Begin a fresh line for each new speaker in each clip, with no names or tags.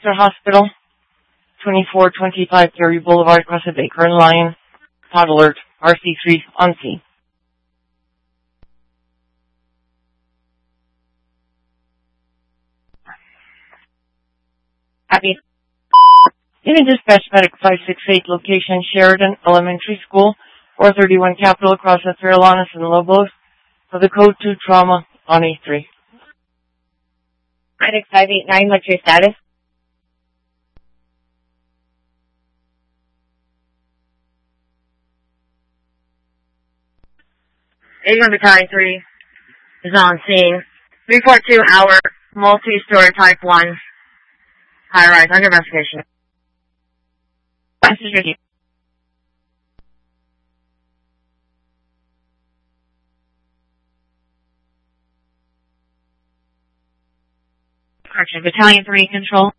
Cancer Hospital, 2425 Gary Boulevard, Crescent Baker and Lyon. Hot alert, RC3 on scene. Happy. Unit Dispatch Medic 568, location Sheridan Elementary School, 431 Capitol across the Fairlawn and Lobos, for the code 2 trauma on A3.
Medic 589, what's your status? Agent Battalion 3 is on scene. 342 hour, multi-story type 1, high-rise, under investigation. Message review. Correction, Battalion 3 control.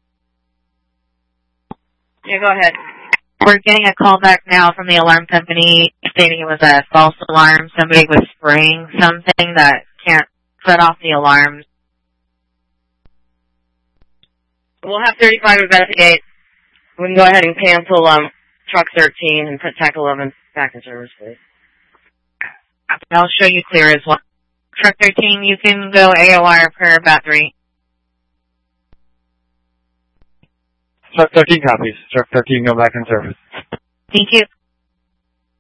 Yeah, go ahead. We're getting a call back now from the alarm company stating it was a false alarm. Somebody was spraying something that can't set off the alarms. We'll have 35 investigate. We can go ahead and cancel truck 13 and put TAC 11 back in service, please. I'll show you clear as well. Truck 13, you can go AOR per battery.
Truck 13 copies. Truck 13 go back in service.
Thank you.